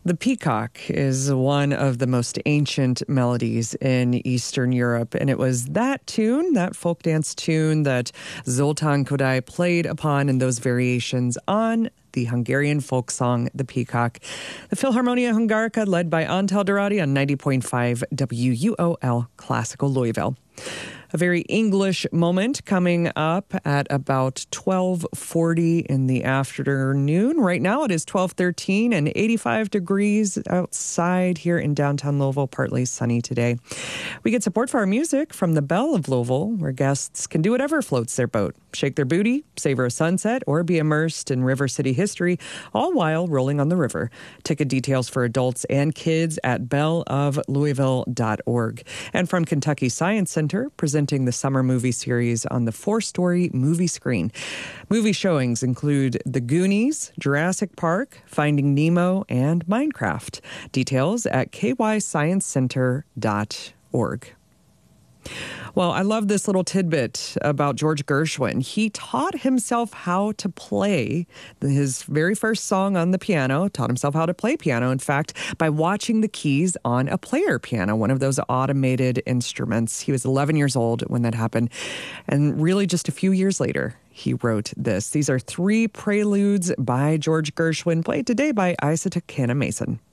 The peacock is one of the most ancient melodies in Eastern Europe, and it was that tune, that folk dance tune, that Zoltán Kodály played upon in those variations on the Hungarian folk song, The Peacock. The Philharmonia Hungarica, led by Antal Dorati on 90.5 WUOL Classical Louisville. A very English moment coming up at about 12:40 in the afternoon. Right now it is 12:13 and 85 degrees outside here in downtown Louisville, partly sunny today. We get support for our music from the Belle of Louisville, where guests can do whatever floats their boat. Shake their booty, savor a sunset, or be immersed in River City history, all while rolling on the river. Ticket details for adults and kids at belleoflouisville.org. And from Kentucky Science Center, presenting the summer movie series on the 4-story movie screen. Movie showings include The Goonies, Jurassic Park, Finding Nemo, and Minecraft. Details at kysciencecenter.org. Well, I love this little tidbit about George Gershwin. He taught himself how to play his very first song on the piano, taught himself how to play piano, in fact, by watching the keys on a player piano, one of those automated instruments. He was 11 years old when that happened. And really just a few years later, he wrote this. These are 3 preludes by George Gershwin, played today by Isaac Hannah Mason.